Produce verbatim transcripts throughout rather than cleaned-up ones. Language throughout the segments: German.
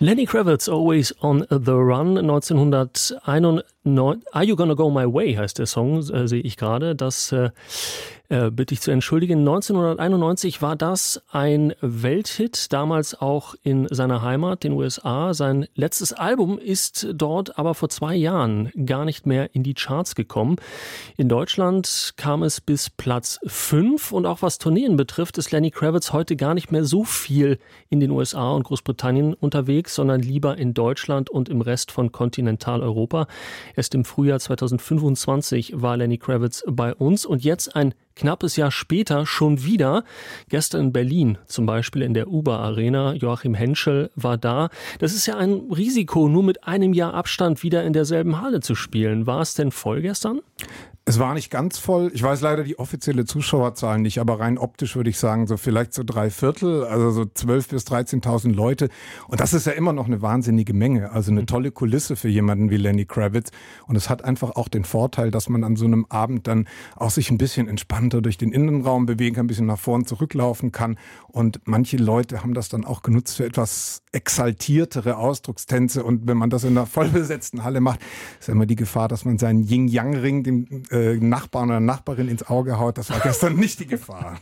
Lenny Kravitz, Always on the Run, neunzehnhunderteinundneunzig. Are You Gonna Go My Way heißt der Song, äh, sehe ich gerade. Das äh, äh, bitte ich zu entschuldigen. neunzehnhunderteinundneunzig war das ein Welthit, damals auch in seiner Heimat, den U S A. Sein letztes Album ist dort aber vor zwei Jahren gar nicht mehr in die Charts gekommen. In Deutschland kam es bis Platz fünf und auch was Tourneen betrifft, ist Lenny Kravitz heute gar nicht mehr so viel in den U S A und Großbritannien unterwegs, sondern lieber in Deutschland und im Rest von Kontinentaleuropa. Erst im Frühjahr zweitausendfünfundzwanzig war Lenny Kravitz bei uns und jetzt ein knappes Jahr später schon wieder. Gestern in Berlin zum Beispiel in der Uber Arena. Joachim Henschel war da. Das ist ja ein Risiko, nur mit einem Jahr Abstand wieder in derselben Halle zu spielen. War es denn voll gestern? Es war nicht ganz voll. Ich weiß leider die offizielle Zuschauerzahl nicht, aber rein optisch würde ich sagen, so vielleicht so drei Viertel, also so zwölf bis dreizehntausend Leute. Und das ist ja immer noch eine wahnsinnige Menge. Also eine tolle Kulisse für jemanden wie Lenny Kravitz. Und es hat einfach auch den Vorteil, dass man an so einem Abend dann auch sich ein bisschen entspannter durch den Innenraum bewegen kann, ein bisschen nach vorn zurücklaufen kann. Und manche Leute haben das dann auch genutzt für etwas exaltiertere Ausdruckstänze. Und wenn man das in einer vollbesetzten Halle macht, ist ja immer die Gefahr, dass man seinen Yin-Yang-Ring, dem äh, Nachbarn oder Nachbarin ins Auge haut. Das war gestern nicht die Gefahr.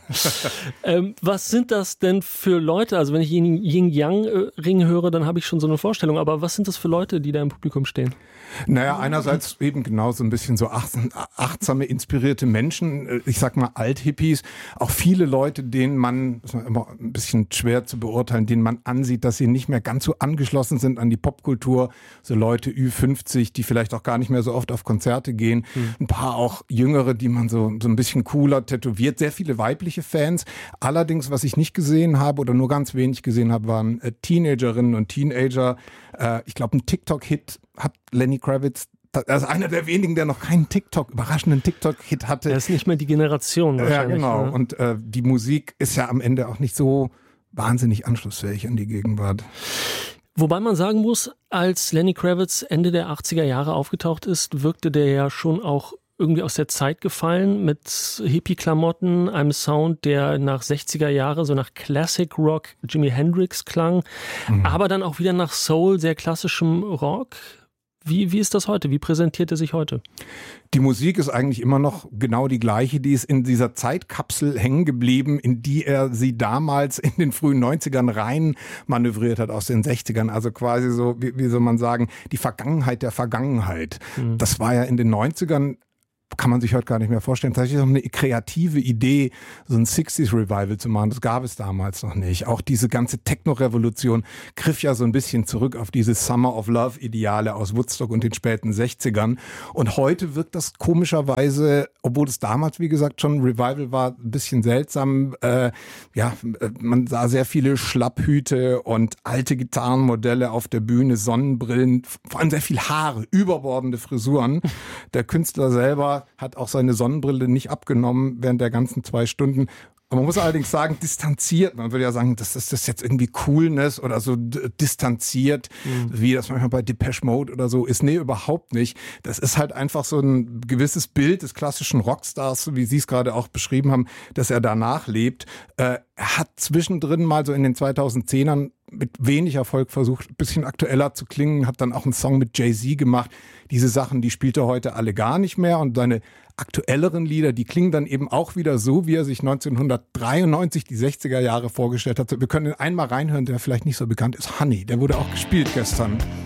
ähm, was sind das denn für Leute? Also wenn ich Yin-Yang-Ring höre, dann habe ich schon so eine Vorstellung. Aber was sind das für Leute, die da im Publikum stehen? Naja, einerseits eben genau so ein bisschen so achtsame, inspirierte Menschen. Ich sag mal Alt-Hippies. Auch viele Leute, denen man, das ist immer ein bisschen schwer zu beurteilen, denen man ansieht, dass sie nicht mehr ganz so angeschlossen sind an die Popkultur. So Leute Ü fünfzig, die vielleicht auch gar nicht mehr so oft auf Konzerte gehen. Hm. Ein paar auch Jüngere, die man so, so ein bisschen cooler tätowiert. Sehr viele weibliche Fans. Allerdings, was ich nicht gesehen habe oder nur ganz wenig gesehen habe, waren äh, Teenagerinnen und Teenager. Äh, ich glaube, ein TikTok-Hit hat Lenny Kravitz. Das ist einer der wenigen, der noch keinen TikTok, überraschenden TikTok-Hit hatte. Er ist nicht mehr die Generation wahrscheinlich. Ja, genau. Ne? Und äh, die Musik ist ja am Ende auch nicht so wahnsinnig anschlussfähig an die Gegenwart. Wobei man sagen muss, als Lenny Kravitz Ende der achtziger Jahre aufgetaucht ist, wirkte der ja schon auch irgendwie aus der Zeit gefallen mit Hippie-Klamotten, einem Sound, der nach sechziger Jahre so nach Classic Rock, Jimi Hendrix klang, mhm. aber dann auch wieder nach Soul, sehr klassischem Rock. Wie, wie ist das heute? Wie präsentiert er sich heute? Die Musik ist eigentlich immer noch genau die gleiche. Die ist in dieser Zeitkapsel hängen geblieben, in die er sie damals in den frühen neunzigern rein manövriert hat aus den sechzigern. Also quasi so, wie, wie soll man sagen, die Vergangenheit der Vergangenheit. Mhm. Das war ja in den neunzigern, kann man sich heute gar nicht mehr vorstellen. Tatsächlich noch eine kreative Idee, so ein sechziger-Revival zu machen. Das gab es damals noch nicht. Auch diese ganze Techno-Revolution griff ja so ein bisschen zurück auf diese Summer of Love-Ideale aus Woodstock und den späten sechzigern. Und heute wirkt das komischerweise, obwohl es damals, wie gesagt, schon ein Revival war, ein bisschen seltsam. Äh, ja, man sah sehr viele Schlapphüte und alte Gitarrenmodelle auf der Bühne, Sonnenbrillen, vor allem sehr viel Haare, überbordende Frisuren. Der Künstler selber hat auch seine Sonnenbrille nicht abgenommen während der ganzen zwei Stunden. Aber man muss allerdings sagen, distanziert. Man würde ja sagen, das ist das jetzt irgendwie Coolness oder so d- distanziert, mhm. wie das manchmal bei Depeche Mode oder so ist. Nee, überhaupt nicht. Das ist halt einfach so ein gewisses Bild des klassischen Rockstars, so wie Sie es gerade auch beschrieben haben, dass er danach lebt. Äh, er hat zwischendrin mal so in den zweitausendzehnern mit wenig Erfolg versucht, ein bisschen aktueller zu klingen, hat dann auch einen Song mit Jay-Z gemacht. Diese Sachen, die spielt er heute alle gar nicht mehr und seine aktuelleren Lieder, die klingen dann eben auch wieder so, wie er sich neunzehnhundertdreiundneunzig, die sechziger Jahre vorgestellt hat. Wir können einmal reinhören, der vielleicht nicht so bekannt ist. Honey, der wurde auch gespielt gestern.